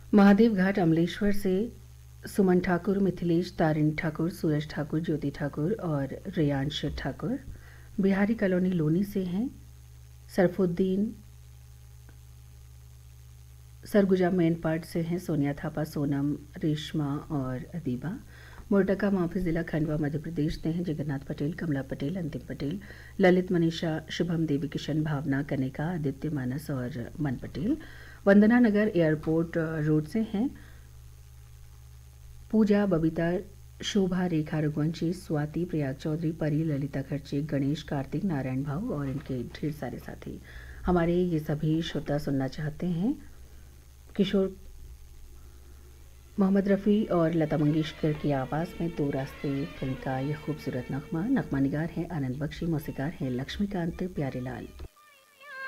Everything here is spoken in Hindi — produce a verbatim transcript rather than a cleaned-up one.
महादेव घाट अमलेश्वर से सुमन ठाकुर, मिथिलेश, तारिणी ठाकुर, सूरज ठाकुर, ज्योति ठाकुर और रेयांश ठाकुर। बिहारी कॉलोनी लोनी से हैं सरफुद्दीन। सरगुजा मेन पार्ट से हैं सोनिया थापा, सोनम, रेशमा और अदीबा। मोरटका माफी जिला खंडवा मध्य प्रदेश से हैं जगन्नाथ पटेल, कमला पटेल, अंतिम पटेल, ललित, मनीषा, शुभम, देवी किशन, भावना, कनिका, आदित्य, मानस और मन पटेल। वंदना नगर एयरपोर्ट रोड से हैं पूजा, बबीता, शोभा, रेखा, रघुवंशी, स्वाति, प्रयाग चौधरी, परी, ललिता खर्चे, गणेश, कार्तिक, नारायण भाऊ और इनके ढेर सारे साथी। हमारे ये सभी श्रोता सुनना चाहते हैं किशोर मोहम्मद रफ़ी और लता मंगेशकर की आवाज़ में दो रास्ते फिल्म का ये खूबसूरत नगमा। नगमा निगार है आनंद बख्शी, मौसीकार हैं लक्ष्मीकांत प्यारेलाल।